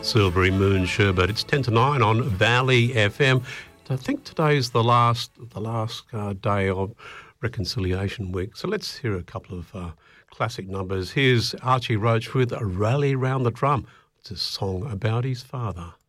Silvery Moon Sherbet. It's 10 to 9 on Valley FM. I think today's the last day of Reconciliation Week. So let's hear a couple of classic numbers. Here's Archie Roach with Rally Round the Drum. It's a song about his father.